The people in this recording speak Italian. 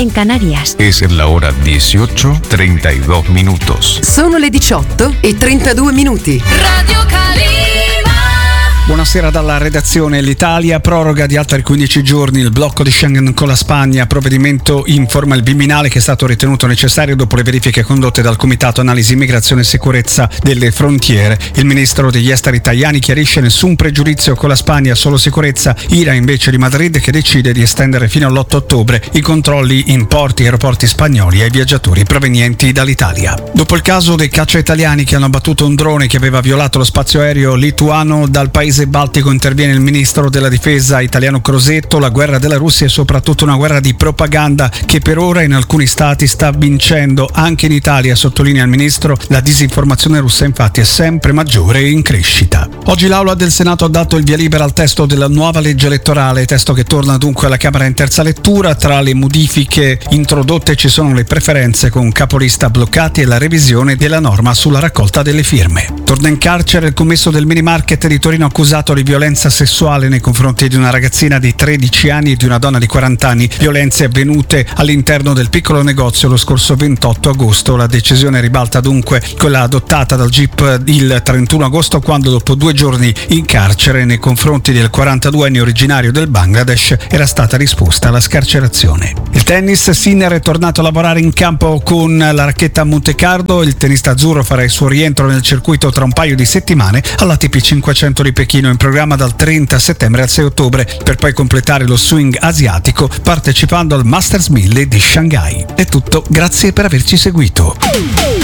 en Canarias. Es la hora 18:32 minutos. Sono le 18:32. Radio Calima. Buonasera dalla redazione. L'Italia proroga di altri 15 giorni il blocco di Schengen con la Spagna. Provvedimento informa il Viminale che è stato ritenuto necessario dopo le verifiche condotte dal Comitato Analisi Immigrazione e Sicurezza delle Frontiere. Il ministro degli esteri Tajani chiarisce nessun pregiudizio con la Spagna, solo sicurezza. Ira invece di Madrid che decide di estendere fino all'8 ottobre i controlli in porti e aeroporti spagnoli ai viaggiatori provenienti dall'Italia. Dopo il caso dei caccia italiani che hanno abbattuto un drone che aveva violato lo spazio aereo lituano dal paese baltico, interviene il ministro della difesa italiano Crosetto. La guerra della Russia è soprattutto una guerra di propaganda che per ora in alcuni stati sta vincendo anche in Italia, sottolinea il ministro. La disinformazione russa infatti è sempre maggiore e in crescita. Oggi l'Aula del Senato ha dato il via libera al testo della nuova legge elettorale, testo che torna dunque alla Camera in terza lettura. Tra le modifiche introdotte ci sono le preferenze con capolista bloccati e la revisione della norma sulla raccolta delle firme. Torna in carcere il commesso del mini market di Torino accusato di violenza sessuale nei confronti di una ragazzina di 13 anni e di una donna di 40 anni. Violenze avvenute all'interno del piccolo negozio lo scorso 28 agosto. La decisione ribalta dunque quella adottata dal GIP il 31 agosto, quando dopo 2 giorni in carcere nei confronti del 42enne originario del Bangladesh era stata risposta alla scarcerazione. Il tennis, Sinner è tornato a lavorare in campo con la racchetta a Montecarlo. Il tennista azzurro farà il suo rientro nel circuito tra un paio di settimane all'ATP 500 di Pechino, in programma dal 30 settembre al 6 ottobre, per poi completare lo swing asiatico partecipando al Masters 1000 di Shanghai. È tutto, grazie per averci seguito.